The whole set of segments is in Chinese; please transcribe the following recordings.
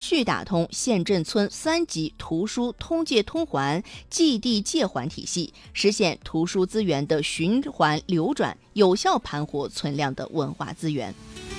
续打通县镇村3级图书通借通还、寄递借还体系，实现图书资源的循环流转，有效盘活存量的文化资源。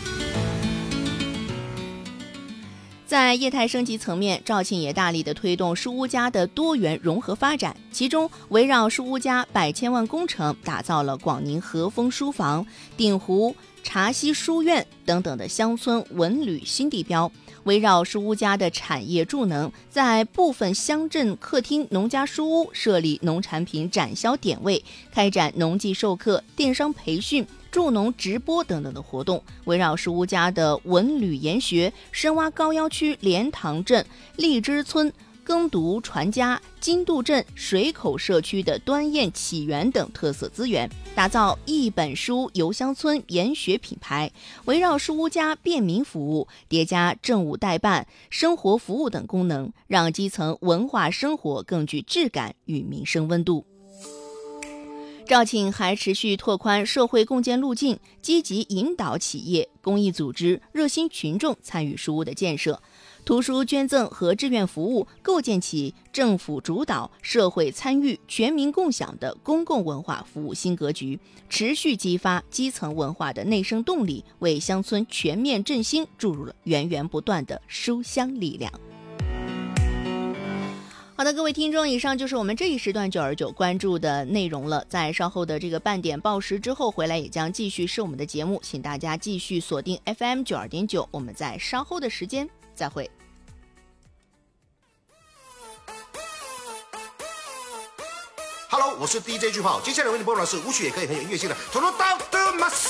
在业态升级层面，肇庆也大力地推动书屋家的多元融合发展，其中围绕书屋家100千万工程，打造了广宁和风书房、鼎湖茶溪书院等等的乡村文旅新地标。围绕书屋家的产业助能，在部分乡镇客厅农家书屋设立农产品展销点位，开展农技授课、电商培训、助农直播等等的活动。围绕书屋家的文旅研学，深挖高要区莲塘镇、荔枝村、耕读传家、金渡镇、水口社区的端砚起源等特色资源，打造一本书游乡村研学品牌。围绕书屋家便民服务，叠加政务代办、生活服务等功能，让基层文化生活更具质感与民生温度。肇庆还持续拓宽社会共建路径，积极引导企业、公益组织、热心群众参与书屋的建设。图书捐赠和志愿服务构建起政府主导、社会参与、全民共享的公共文化服务新格局，持续激发基层文化的内生动力，为乡村全面振兴注入了源源不断的书香力量。好的，各位听众，以上就是我们这一时段929关注的内容了。在稍后的这个半点报时之后回来，也将继续是我们的节目，请大家继续锁定 FM92.9， 我们在稍后的时间再会。 Hello， 我是 DJ 巨炮，接下来为你播放的是舞曲也可以很有音乐性的《Total Down to My